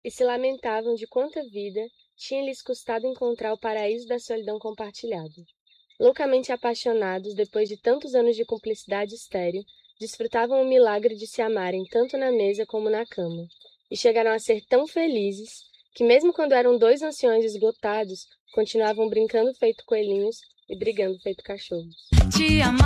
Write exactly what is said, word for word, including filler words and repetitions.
e se lamentavam de quanta vida tinha lhes custado encontrar o paraíso da solidão compartilhada. Loucamente apaixonados, depois de tantos anos de cumplicidade estéril, desfrutavam o milagre de se amarem tanto na mesa como na cama, e chegaram a ser tão felizes que, mesmo quando eram dois anciões esgotados, continuavam brincando feito coelhinhos e brigando feito cachorros. Te